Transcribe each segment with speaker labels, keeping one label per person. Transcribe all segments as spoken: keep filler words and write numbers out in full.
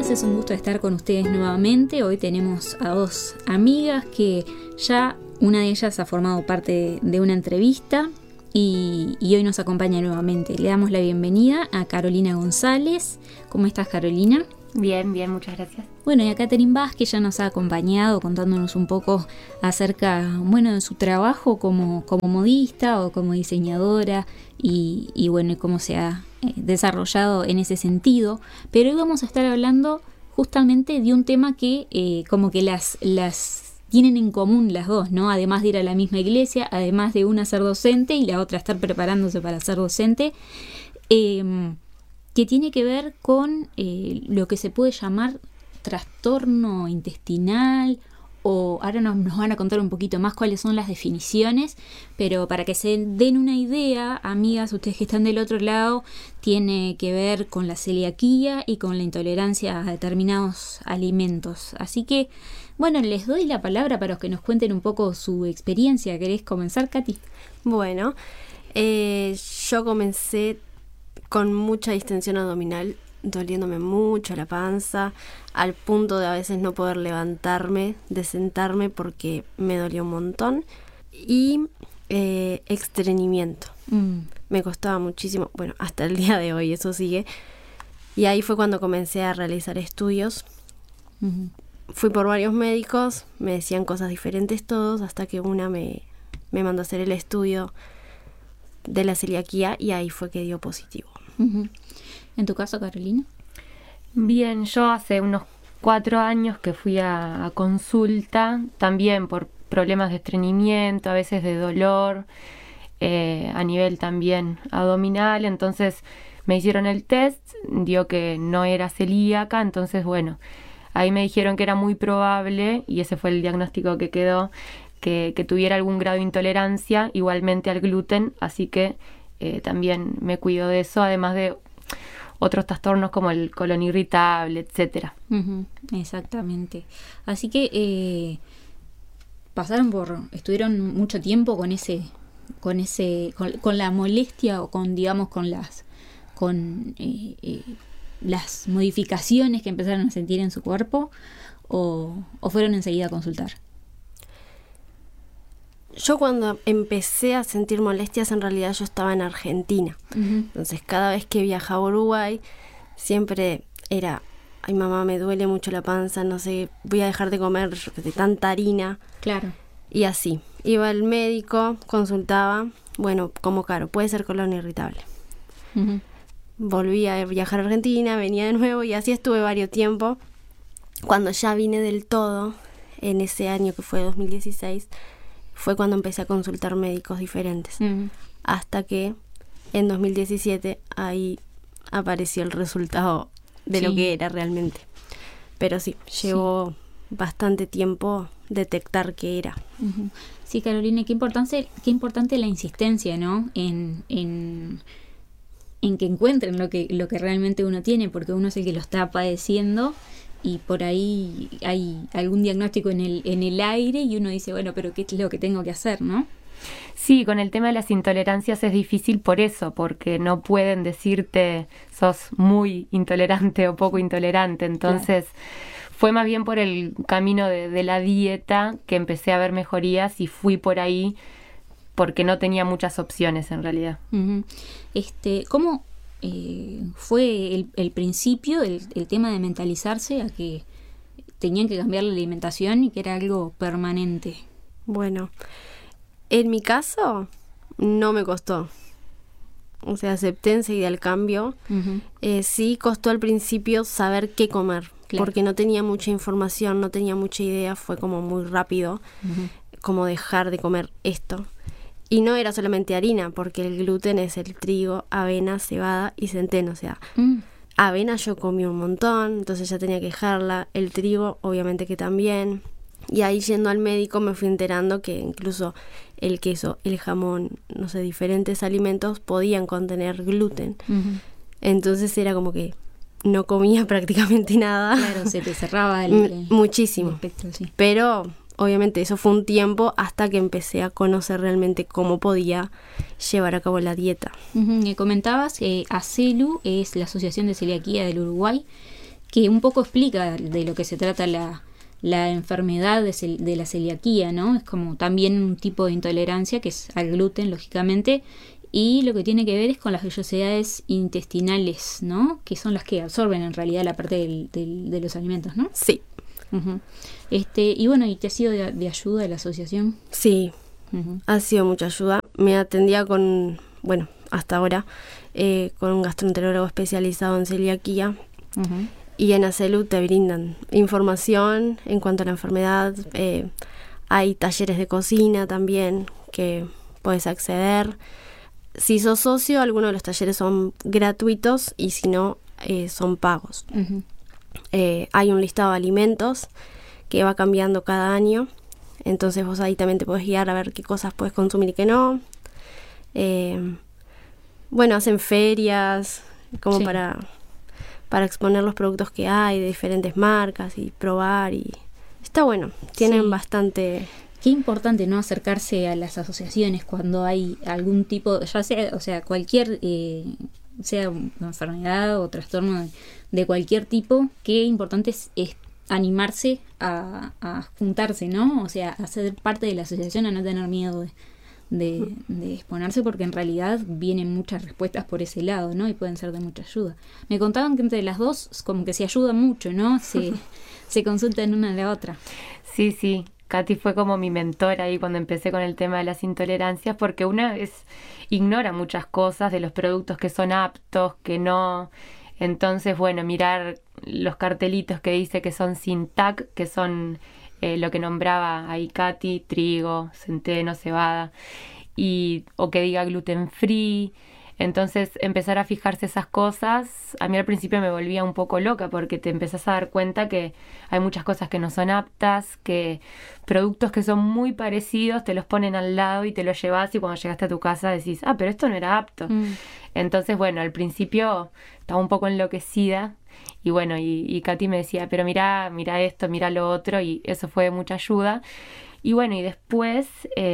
Speaker 1: días, es un gusto estar con ustedes nuevamente. Hoy tenemos a dos amigas que ya una de ellas ha formado parte de una entrevista y, y hoy nos acompaña nuevamente. Le damos la bienvenida a Carolina González. ¿Cómo estás, Carolina?
Speaker 2: Bien, bien, muchas gracias.
Speaker 1: Bueno, y a Catherine Vázquez ya nos ha acompañado contándonos un poco acerca, bueno, de su trabajo como, como modista o como diseñadora y, y bueno, y cómo se ha eh, desarrollado en ese sentido. Pero hoy vamos a estar hablando justamente de un tema que eh, como que las, las tienen en común las dos, ¿no? Además de ir a la misma iglesia, además de una ser docente y la otra estar preparándose para ser docente, eh, que tiene que ver con eh, lo que se puede llamar trastorno intestinal, o ahora nos, nos van a contar un poquito más cuáles son las definiciones, pero para que se den una idea, amigas, ustedes que están del otro lado, tiene que ver con la celiaquía y con la intolerancia a determinados alimentos. Así que, bueno, les doy la palabra para que nos cuenten un poco su experiencia. ¿Querés comenzar, Katy?
Speaker 3: Bueno, eh, yo comencé con mucha distensión abdominal, doliéndome mucho la panza, al punto de a veces no poder levantarme, de sentarme porque me dolía un montón, y eh, estreñimiento. Mm. Me costaba muchísimo, bueno, hasta el día de hoy eso sigue, y ahí fue cuando comencé a realizar estudios. Mm-hmm. Fui por varios médicos, me decían cosas diferentes todos, hasta que una me, me mandó a hacer el estudio de la celiaquía y ahí fue que dio positivo.
Speaker 1: Uh-huh. ¿En tu caso, Carolina?
Speaker 2: Bien, yo hace unos cuatro años que fui a, a consulta, también por problemas de estreñimiento, a veces de dolor, eh, a nivel también abdominal. Entonces me hicieron el test, dio que no era celíaca, entonces bueno, ahí me dijeron que era muy probable, y ese fue el diagnóstico que quedó, que, que tuviera algún grado de intolerancia, igualmente al gluten, así que eh, también me cuido de eso, además de otros trastornos como el colon irritable, etcétera.
Speaker 1: Uh-huh, exactamente. Así que eh, pasaron por, estuvieron mucho tiempo con ese, con ese, con, con la molestia o con, digamos, con las, con eh, eh, las modificaciones que empezaron a sentir en su cuerpo, o, o fueron enseguida a consultar.
Speaker 3: Yo cuando empecé a sentir molestias, en realidad yo estaba en Argentina. Uh-huh. Entonces cada vez que viajaba a Uruguay, siempre era, ay mamá, me duele mucho la panza, no sé, voy a dejar de comer de tanta harina.
Speaker 1: Claro.
Speaker 3: Y así. Iba al médico, consultaba, bueno, como claro, puede ser colon irritable. Uh-huh. Volví a viajar a Argentina, venía de nuevo y así estuve varios tiempos. Cuando ya vine del todo, en ese año que fue dos mil dieciséis, fue cuando empecé a consultar médicos diferentes. Mm. Hasta que en dos mil diecisiete ahí apareció el resultado de sí. lo que era realmente. Pero sí, llevó sí. bastante tiempo detectar qué era.
Speaker 1: Uh-huh. Sí, Carolina, qué importante, qué importante la insistencia, ¿no? En, en, en que encuentren lo que, lo que realmente uno tiene, porque uno es el que lo está padeciendo. Y por ahí hay algún diagnóstico en el en el aire y uno dice, bueno, pero ¿qué es lo que tengo que hacer, no?
Speaker 2: Sí, con el tema de las intolerancias es difícil por eso, porque no pueden decirte sos muy intolerante o poco intolerante. Entonces, claro. Fue más bien por el camino de, de la dieta que empecé a ver mejorías y fui por ahí porque no tenía muchas opciones en realidad.
Speaker 1: Uh-huh. Este, ¿cómo Eh, fue el, el principio, el, el tema de mentalizarse a que tenían que cambiar la alimentación y que era algo permanente?
Speaker 3: Bueno, en mi caso no me costó. O sea, acepté enseguida el cambio. Uh-huh. Eh, sí costó al principio saber qué comer, claro. porque no tenía mucha información, no tenía mucha idea, fue como muy rápido, uh-huh. como dejar de comer esto. Y no era solamente harina, porque el gluten es el trigo, avena, cebada y centeno. O sea, mm. avena yo comí un montón, entonces ya tenía que dejarla. El trigo, obviamente que también. Y ahí yendo al médico me fui enterando que incluso el queso, el jamón, no sé, diferentes alimentos podían contener gluten. Mm-hmm. Entonces era como que no comía prácticamente nada.
Speaker 1: Claro, se te cerraba el...
Speaker 3: M- muchísimo.
Speaker 1: El espectro, sí.
Speaker 3: Pero... obviamente eso fue un tiempo hasta que empecé a conocer realmente cómo podía llevar a cabo la dieta.
Speaker 1: Uh-huh. Y comentabas que ACELU es la Asociación de Celiaquía del Uruguay que un poco explica de lo que se trata la, la enfermedad de, cel, de la celiaquía, ¿no? Es como también un tipo de intolerancia que es al gluten, lógicamente, y lo que tiene que ver es con las vellosidades intestinales, ¿no? Que son las que absorben en realidad la parte del, del, de los alimentos, ¿no?
Speaker 3: Sí.
Speaker 1: Uh-huh. Este, y bueno, ¿y te ha sido de, de ayuda de la asociación?
Speaker 3: Sí, uh-huh. Ha sido mucha ayuda. Me atendía con, bueno, hasta ahora, eh, con un gastroenterólogo especializado en celiaquía. Uh-huh. Y en Acelud te brindan información en cuanto a la enfermedad. Eh, hay talleres de cocina también que puedes acceder. Si sos socio, algunos de los talleres son gratuitos y si no, eh, son pagos. Uh-huh. Eh, hay un listado de alimentos que va cambiando cada año. Entonces vos ahí también te podés guiar a ver qué cosas puedes consumir y qué no. Eh, bueno, hacen ferias como sí. para, para exponer los productos que hay de diferentes marcas y probar. Y está bueno, tienen sí. bastante...
Speaker 1: Qué importante, ¿no? Acercarse a las asociaciones cuando hay algún tipo, ya sea, o sea, cualquier, eh, sea una enfermedad o trastorno de, de cualquier tipo, qué importante es, es animarse a, a juntarse, ¿no? O sea, a ser parte de la asociación, a no tener miedo de, de, de exponerse, porque en realidad vienen muchas respuestas por ese lado, ¿no? Y pueden ser de mucha ayuda. Me contaban que entre las dos como que se ayudan mucho, ¿no? Se, se consultan una de la otra.
Speaker 2: Sí, sí. Katy fue como mi mentora ahí cuando empecé con el tema de las intolerancias, porque una es ignora muchas cosas de los productos que son aptos, que no. Entonces, bueno, mirar los cartelitos que dice que son sin T A C, que son eh, lo que nombraba ahí Katy, trigo, centeno, cebada, y o que diga gluten free. Entonces, empezar a fijarse esas cosas, a mí al principio me volvía un poco loca porque te empezás a dar cuenta que hay muchas cosas que no son aptas, que productos que son muy parecidos te los ponen al lado y te los llevas y cuando llegaste a tu casa decís, ah, pero esto no era apto. Mm. Entonces, bueno, al principio estaba un poco enloquecida y bueno, y, y Katy me decía, pero mira, mira esto, mira lo otro, y eso fue de mucha ayuda. Y bueno, y después...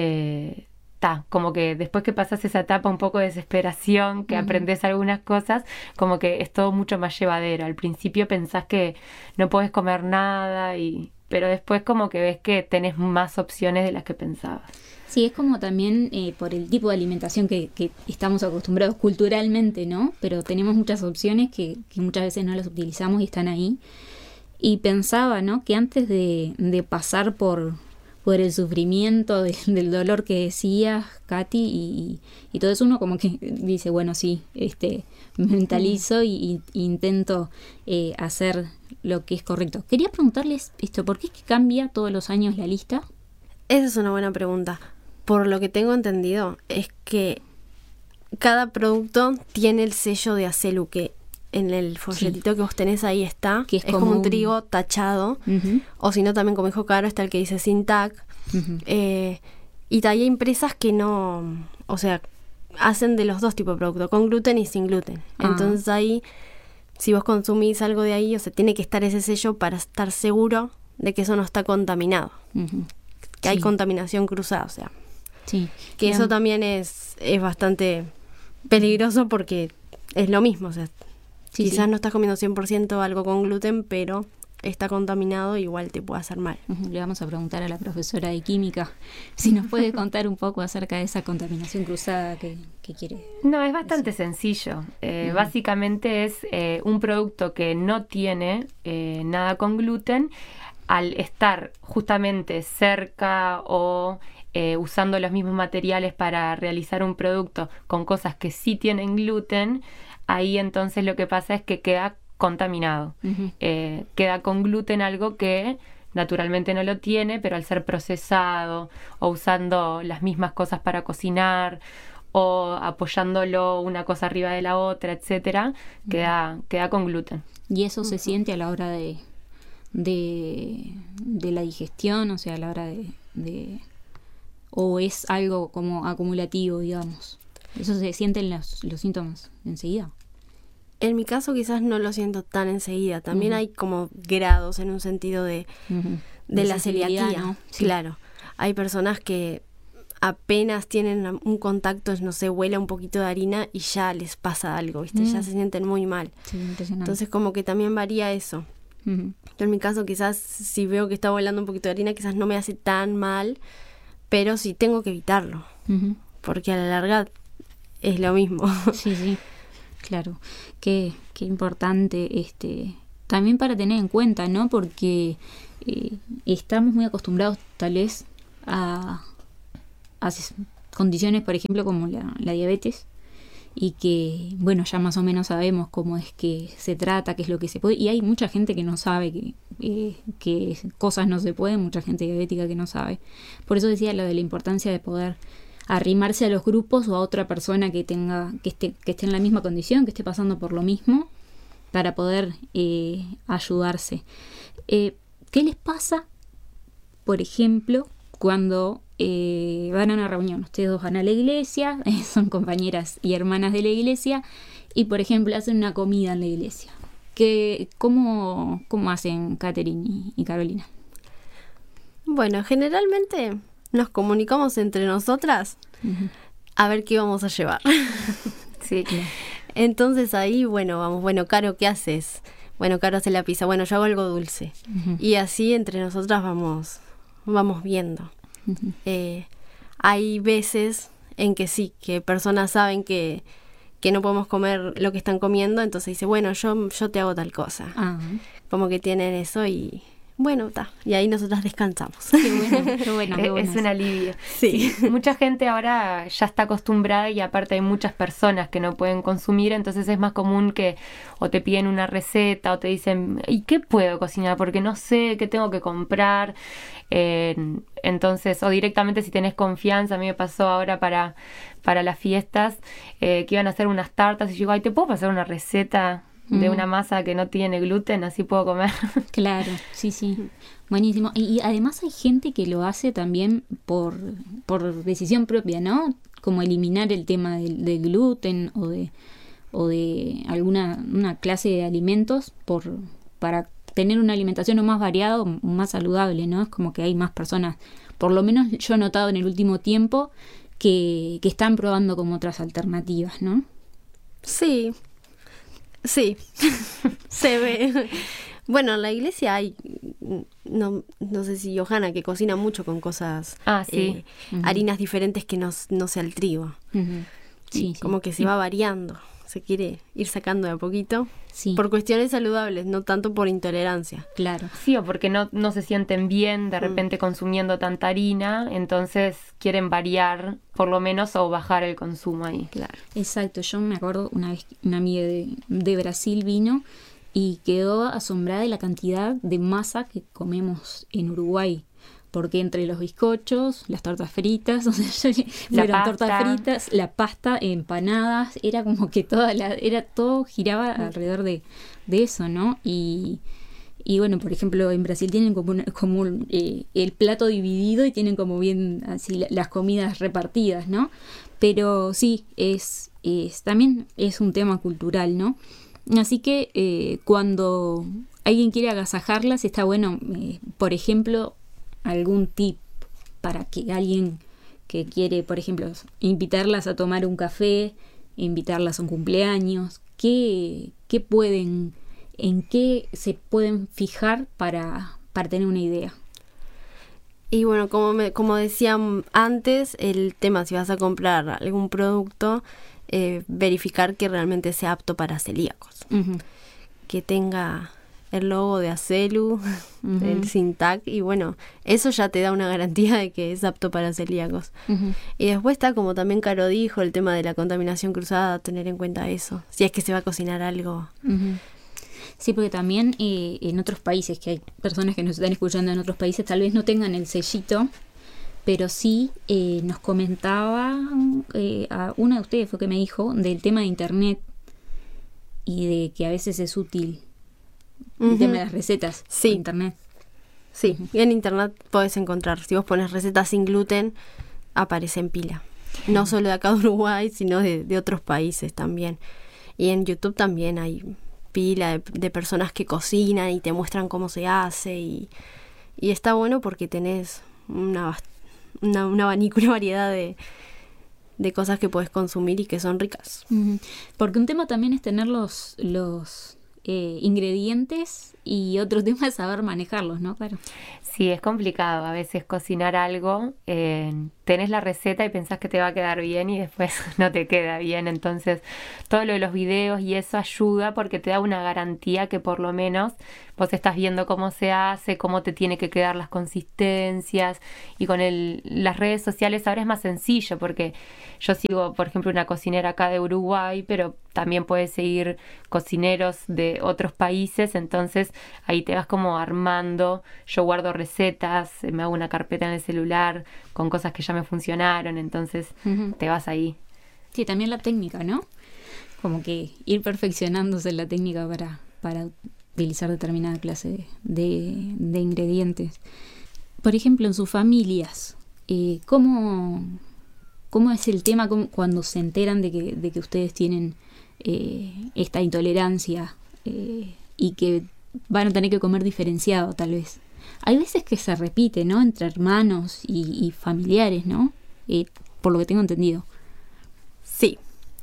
Speaker 2: Eh, Ta, como que después que pasas esa etapa un poco de desesperación, que uh-huh. aprendes algunas cosas, como que es todo mucho más llevadero. Al principio pensás que no podés comer nada, y pero después como que ves que tenés más opciones de las que pensabas.
Speaker 1: Sí, es como también eh, por el tipo de alimentación que, que estamos acostumbrados culturalmente, ¿no? Pero tenemos muchas opciones que, que muchas veces no las utilizamos y están ahí. Y pensaba, ¿no? Que antes de, de pasar por... por el sufrimiento de, del dolor que decías, Katy, y, y todo eso uno como que dice, bueno, sí, este mentalizo y, y, y intento eh, hacer lo que es correcto. Quería preguntarles esto, ¿por qué es que cambia todos los años la lista?
Speaker 3: Esa es una buena pregunta. Por lo que tengo entendido, es que cada producto tiene el sello de Acelud, que en el folletito sí. que vos tenés ahí está, que es, es como, como un trigo tachado, uh-huh. o si no también como dijo Caro está el que dice sin T A C, uh-huh. eh, y hay empresas que no, o sea, hacen de los dos tipos de productos, con gluten y sin gluten, ah. entonces ahí, si vos consumís algo de ahí, o sea, tiene que estar ese sello para estar seguro de que eso no está contaminado, uh-huh. que sí. hay contaminación cruzada, o sea, sí. que yeah. eso también es, es bastante peligroso porque es lo mismo, o sea, Sí, Quizás sí. no estás comiendo cien por ciento algo con gluten, pero está contaminado, igual te puede hacer mal.
Speaker 1: Uh-huh. Le vamos a preguntar a la profesora de química si nos puede contar un poco acerca de esa contaminación cruzada que, que quiere.
Speaker 2: No, es bastante decir. sencillo. Eh, uh-huh. Básicamente es eh, un producto que no tiene eh, nada con gluten, al estar justamente cerca o eh, usando los mismos materiales para realizar un producto con cosas que sí tienen gluten, ahí entonces lo que pasa es que queda contaminado. Uh-huh. Eh, queda con gluten algo que naturalmente no lo tiene, pero al ser procesado o usando las mismas cosas para cocinar o apoyándolo una cosa arriba de la otra, etcétera, uh-huh. queda, queda con gluten.
Speaker 1: ¿Y eso uh-huh. se siente a la hora de, de, de la digestión? O sea, a la hora de, de... ¿O es algo como acumulativo, digamos? ¿Eso se sienten los, los síntomas enseguida?
Speaker 3: En mi caso quizás no lo siento tan enseguida. También uh-huh. hay como grados en un sentido de, uh-huh. de, de la celiaquía. ¿No? Sí. Claro. Hay personas que apenas tienen un contacto, no sé, huele un poquito de harina y ya les pasa algo, ¿viste? Mm. Ya se sienten muy mal.
Speaker 1: Sí, impresionante.
Speaker 3: Entonces como que también varía eso. Uh-huh. Yo en mi caso quizás si veo que está volando un poquito de harina, quizás no me hace tan mal, pero sí tengo que evitarlo. Uh-huh. Porque a la larga es lo mismo.
Speaker 1: Sí, sí, claro. Qué, qué importante este también para tener en cuenta, ¿no? Porque eh, estamos muy acostumbrados tal vez a, a condiciones, por ejemplo, como la, la diabetes, y que, bueno, ya más o menos sabemos cómo es que se trata, qué es lo que se puede, y hay mucha gente que no sabe que, eh, que cosas no se pueden, mucha gente diabética que no sabe. Por eso decía lo de la importancia de poder arrimarse a los grupos o a otra persona que tenga, que esté, que esté en la misma condición, que esté pasando por lo mismo, para poder eh, ayudarse. Eh, ¿Qué les pasa, por ejemplo, cuando eh, van a una reunión? Ustedes dos van a la iglesia, eh, son compañeras y hermanas de la iglesia, y por ejemplo hacen una comida en la iglesia. ¿Qué, cómo, ¿Cómo hacen Catherine y, y Carolina?
Speaker 3: Bueno, generalmente nos comunicamos entre nosotras uh-huh. a ver qué vamos a llevar.
Speaker 1: Sí, claro.
Speaker 3: Entonces ahí, bueno, vamos, bueno, Caro, ¿qué haces? Bueno, Caro hace la pizza, bueno, yo hago algo dulce. Uh-huh. Y así entre nosotras vamos, vamos viendo. Uh-huh. Eh, hay veces en que sí, que personas saben que, que no podemos comer lo que están comiendo, entonces dice, bueno, yo, yo te hago tal cosa. Uh-huh. Como que tienen eso y... Bueno, está. Y ahí nosotras descansamos.
Speaker 1: Qué bueno, qué bueno, qué bueno.
Speaker 2: Es un alivio.
Speaker 3: Sí.
Speaker 2: sí. Mucha gente ahora ya está acostumbrada y aparte hay muchas personas que no pueden consumir, entonces es más común que o te piden una receta o te dicen, ¿y qué puedo cocinar? Porque no sé qué tengo que comprar. Eh, entonces, o directamente si tenés confianza, a mí me pasó ahora para, para las fiestas, eh, que iban a hacer unas tartas y yo digo, ay, ¿te puedo pasar una receta de una masa que no tiene gluten, así puedo comer?
Speaker 1: Claro, sí, sí, buenísimo. Y, y además hay gente que lo hace también por, por decisión propia, ¿no? Como eliminar el tema del, del gluten o de o de alguna una clase de alimentos por para tener una alimentación o más variada o más saludable, ¿no? Es como que hay más personas, por lo menos yo he notado en el último tiempo, que, que están probando como otras alternativas, ¿no?
Speaker 3: Sí. Sí, se ve. Bueno, en la iglesia hay, no, no sé si Johanna, que cocina mucho con cosas,
Speaker 2: ah, sí.
Speaker 3: eh, uh-huh. harinas diferentes que no, no sea el trigo.
Speaker 1: Uh-huh. Sí,
Speaker 3: como
Speaker 1: sí.
Speaker 3: que se va variando, se quiere ir sacando de a poquito.
Speaker 1: Sí.
Speaker 3: Por cuestiones saludables, no tanto por intolerancia.
Speaker 1: Claro.
Speaker 2: Sí, o porque no, no se sienten bien de repente mm. consumiendo tanta harina, entonces quieren variar por lo menos o bajar el consumo ahí.
Speaker 1: Claro. Exacto, yo me acuerdo una vez una amiga de, de Brasil vino y quedó asombrada de la cantidad de masa que comemos en Uruguay. Porque entre los bizcochos, las tortas fritas, o sea, yo,
Speaker 2: la
Speaker 1: fueron
Speaker 2: pasta.
Speaker 1: tortas fritas, la pasta, empanadas, era como que toda la, era todo giraba alrededor de, de eso, ¿no? Y, y bueno, por ejemplo, en Brasil tienen como, una, como eh, el plato dividido y tienen como bien así la, las comidas repartidas, ¿no? Pero sí, es, es también es un tema cultural, ¿no? Así que eh, cuando alguien quiere agasajarlas, está bueno, eh, por ejemplo, algún tip para que alguien que quiere, por ejemplo, invitarlas a tomar un café, invitarlas a un cumpleaños, ¿qué, qué pueden, en qué se pueden fijar para, para tener una idea?
Speaker 3: Y bueno, como, me, como decía antes, el tema, si vas a comprar algún producto, eh, verificar que realmente sea apto para celíacos. Uh-huh. Que tenga el logo de Acelu, uh-huh. el Sintac, y bueno, eso ya te da una garantía de que es apto para celíacos. Uh-huh. Y después está, como también Caro dijo, el tema de la contaminación cruzada, tener en cuenta eso, si es que se va a cocinar algo.
Speaker 1: Uh-huh. Sí, porque también eh, en otros países, que hay personas que nos están escuchando en otros países, tal vez no tengan el sellito, pero sí eh, nos comentaba, eh, a una de ustedes fue que me dijo, del tema de internet y de que a veces es útil el uh-huh. tema de las recetas
Speaker 3: sí.
Speaker 1: en internet.
Speaker 3: Sí, uh-huh. y en internet podés encontrar, si vos pones recetas sin gluten, aparece en pila. Uh-huh. No solo de acá de Uruguay, sino de, de otros países también. Y en YouTube también hay pila de, de personas que cocinan y te muestran cómo se hace. Y, y está bueno porque tenés una, una, un abanico, una variedad de, de cosas que puedes consumir y que son ricas.
Speaker 1: Uh-huh. Porque un tema también es tener los, los eh, ingredientes y otro tema es saber manejarlos, ¿no? Claro.
Speaker 2: Sí, es complicado a veces cocinar algo, eh, tenés la receta y pensás que te va a quedar bien y después no te queda bien, entonces todo lo de los videos y eso ayuda porque te da una garantía que por lo menos vos estás viendo cómo se hace, cómo te tiene que quedar las consistencias, y con el, las redes sociales ahora es más sencillo porque yo sigo, por ejemplo, una cocinera acá de Uruguay, pero también puedes seguir cocineros de otros países, entonces ahí te vas como armando. Yo guardo recetas, me hago una carpeta en el celular con cosas que ya me funcionaron, entonces uh-huh. te vas ahí.
Speaker 1: Sí, también la técnica, ¿no? Como que ir perfeccionándose la técnica para, para utilizar determinada clase de, de ingredientes. Por ejemplo, en sus familias, eh, ¿cómo, cómo es el tema cómo, cuando se enteran de que, de que ustedes tienen eh, esta intolerancia eh, y que van a tener que comer diferenciado tal vez? Hay veces que se repite, ¿no? Entre hermanos y, y familiares, ¿no? Eh, por lo que tengo entendido.
Speaker 3: Sí.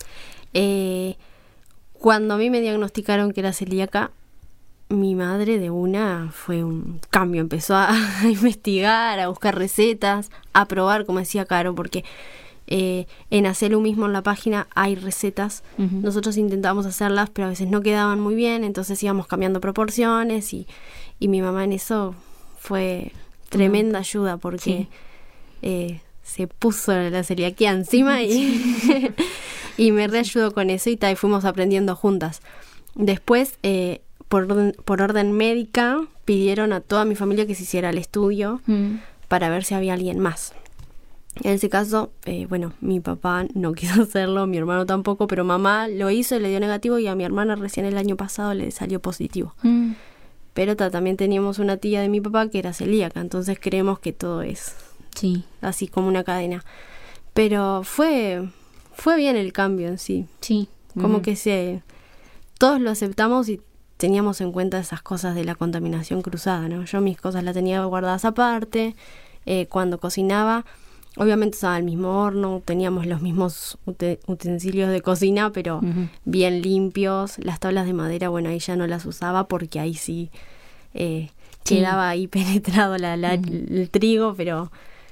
Speaker 3: Eh, cuando a mí me diagnosticaron que era celíaca, mi madre de una fue un cambio. Empezó a, a investigar, a buscar recetas, a probar, como decía Caro, porque eh, en Acelu mismo en la página hay recetas. Uh-huh. Nosotros intentábamos hacerlas, pero a veces no quedaban muy bien, entonces íbamos cambiando proporciones y, y mi mamá en eso fue tremenda ayuda porque sí. eh, se puso la celiaquía encima y, y me reayudó con eso y, ta, y fuimos aprendiendo juntas. Después, eh, por, orden, por orden médica, pidieron a toda mi familia que se hiciera el estudio mm. para ver si había alguien más. En ese caso, eh, bueno, mi papá no quiso hacerlo, mi hermano tampoco, pero mamá lo hizo y le dio negativo y a mi hermana recién el año pasado le salió positivo. Mm. Pero ta, también teníamos una tía de mi papá que era celíaca, entonces creemos que todo es
Speaker 1: sí.
Speaker 3: así como una cadena. Pero fue fue bien el cambio en sí.
Speaker 1: Sí.
Speaker 3: Como
Speaker 1: mm.
Speaker 3: que se todos lo aceptamos y teníamos en cuenta esas cosas de la contaminación cruzada, ¿no? Yo mis cosas las tenía guardadas aparte, eh, cuando cocinaba, obviamente usaba el mismo horno, teníamos los mismos ute- utensilios de cocina, pero uh-huh. bien limpios. Las tablas de madera, bueno, ahí ya no las usaba porque ahí sí, eh, sí. quedaba ahí penetrado la, la, uh-huh. el trigo, pero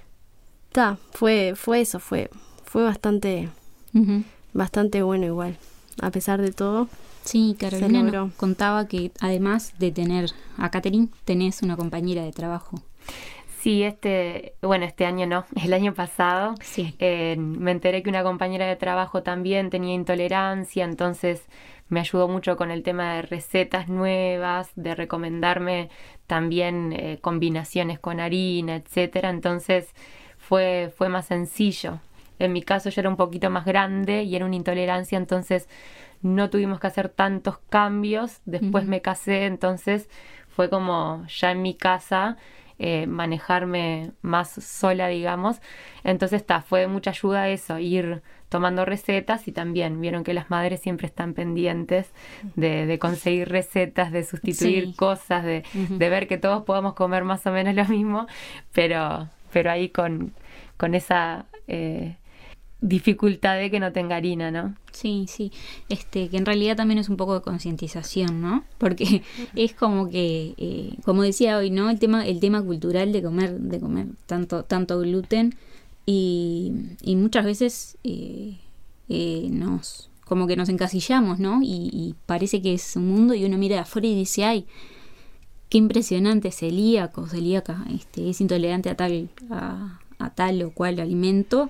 Speaker 3: ta, fue, fue eso, fue, fue bastante, uh-huh. bastante bueno igual, a pesar de todo.
Speaker 1: Sí, Carolina nos contaba que además de tener a Catherine, tenés una compañera de trabajo.
Speaker 2: Sí, este, bueno, este año no, el año pasado
Speaker 1: sí.
Speaker 2: eh, me enteré que una compañera de trabajo también tenía intolerancia, entonces me ayudó mucho con el tema de recetas nuevas, de recomendarme también eh, combinaciones con harina, etcétera. Entonces fue, fue más sencillo. En mi caso yo era un poquito más grande y era una intolerancia, entonces no tuvimos que hacer tantos cambios. Después uh-huh. me casé, entonces fue como ya en mi casa eh, manejarme más sola, digamos. Entonces está, fue de mucha ayuda eso, ir tomando recetas, y también vieron que las madres siempre están pendientes de, de conseguir recetas, de sustituir sí. cosas, de, uh-huh. de ver que todos podamos comer más o menos lo mismo, pero, pero ahí con, con esa eh, dificultad de que no tenga harina, ¿no?
Speaker 1: Sí, sí, este, que en realidad también es un poco de concientización, ¿no? Porque es como que, eh, como decía hoy, ¿no? El tema, el tema cultural de comer, de comer tanto, tanto gluten. Y, y muchas veces eh, eh, nos como que nos encasillamos, ¿no? Y, y parece que es un mundo y uno mira de afuera y dice, ay, qué impresionante, celíaco, celíaca, este, es intolerante a tal, a, a tal o cual alimento.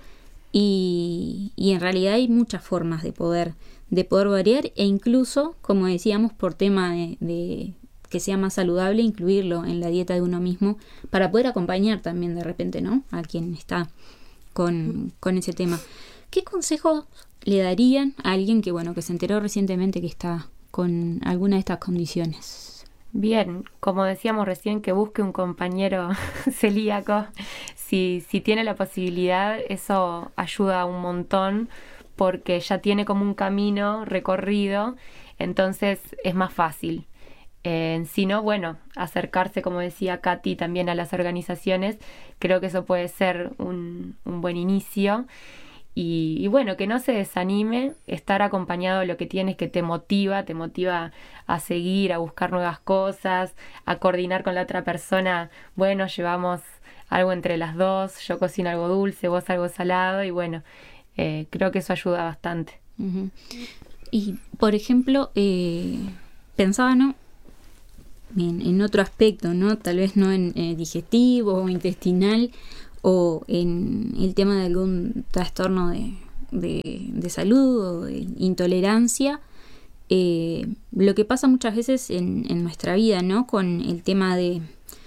Speaker 1: Y, y en realidad hay muchas formas de poder, de poder variar, e incluso, como decíamos, por tema de, de que sea más saludable, incluirlo en la dieta de uno mismo para poder acompañar también de repente, ¿no? A quien está Con, con ese tema. ¿Qué consejos le darían a alguien que, bueno, que se enteró recientemente que está con alguna de estas condiciones?
Speaker 2: Bien, como decíamos recién, que busque un compañero celíaco. Si, si tiene la posibilidad, eso ayuda un montón, porque ya tiene como un camino recorrido, entonces es más fácil. Eh, sino, bueno, acercarse, como decía Katy, también a las organizaciones. Creo que eso puede ser un, un buen inicio. Y, y bueno, que no se desanime, estar acompañado de lo que tienes que te motiva, te motiva a seguir, a buscar nuevas cosas, a coordinar con la otra persona. Bueno, llevamos algo entre las dos, yo cocino algo dulce, vos algo salado, y bueno, eh, creo que eso ayuda bastante.
Speaker 1: Uh-huh. Y, por ejemplo, eh, pensaba, ¿no? En, en otro aspecto, ¿no? Tal vez no en eh, digestivo o intestinal, o en el tema de algún trastorno de, de, de salud o de intolerancia. Eh, lo que pasa muchas veces en, en nuestra vida, ¿no? Con el tema de,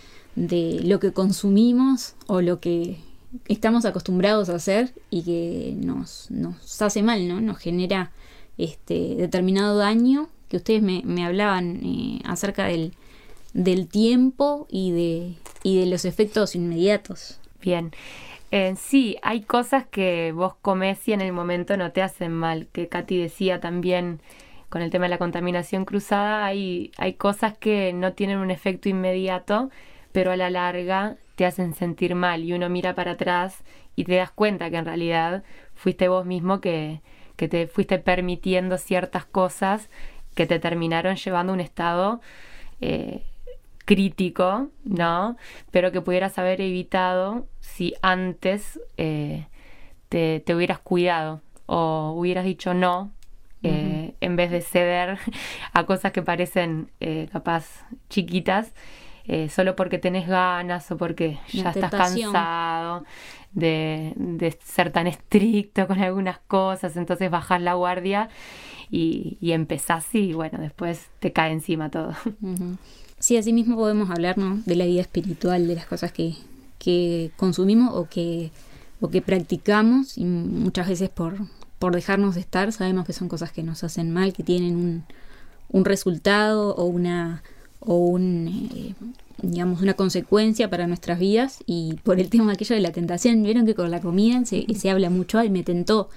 Speaker 1: de lo que consumimos o lo que estamos acostumbrados a hacer y que nos, nos hace mal, ¿no? Nos genera este determinado daño, que ustedes me, me hablaban eh, acerca del, del tiempo y de, y de los efectos inmediatos.
Speaker 2: Bien, eh, sí, hay cosas que vos comés y en el momento no te hacen mal, que Katy decía también con el tema de la contaminación cruzada, hay, hay cosas que no tienen un efecto inmediato, pero a la larga te hacen sentir mal, y uno mira para atrás y te das cuenta que en realidad fuiste vos mismo que, que te fuiste permitiendo ciertas cosas que te terminaron llevando a un estado eh, crítico, ¿no? Pero que pudieras haber evitado si antes eh, te, te hubieras cuidado o hubieras dicho no, eh, uh-huh. en vez de ceder a cosas que parecen eh, capaz chiquitas, eh, solo porque tenés ganas o porque ya
Speaker 1: La
Speaker 2: estás
Speaker 1: tentación.
Speaker 2: cansado de, de ser tan estricto con algunas cosas, entonces bajás la guardia y, y empezás y bueno, después te cae encima todo.
Speaker 1: Uh-huh. Sí, así mismo podemos hablar, ¿no? De la vida espiritual, de las cosas que, que consumimos o que, o que practicamos, y muchas veces por, por dejarnos de estar sabemos que son cosas que nos hacen mal, que tienen un, un resultado o una o un eh, digamos una consecuencia para nuestras vidas. Y por el tema aquello de la tentación, vieron que con la comida se, se habla mucho, ay, me tentó,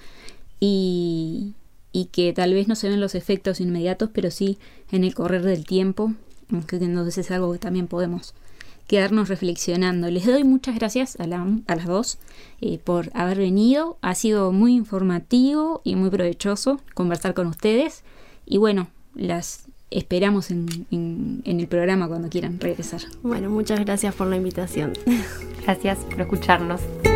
Speaker 1: y, y que tal vez no se ven los efectos inmediatos, pero sí en el correr del tiempo. Entonces es algo que también podemos quedarnos reflexionando. Les doy muchas gracias a, la, a las dos eh, por haber venido. Ha sido muy informativo y muy provechoso conversar con ustedes. Y bueno, las esperamos en, en, en el programa cuando quieran regresar.
Speaker 3: Bueno, muchas gracias por la invitación.
Speaker 2: Gracias por escucharnos.